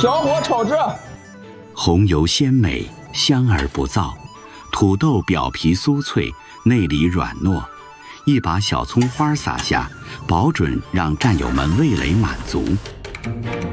小火炒制。 红油鲜美，香而不燥，土豆表皮酥脆，内里软糯。一把小葱花撒下，保准让战友们味蕾满足。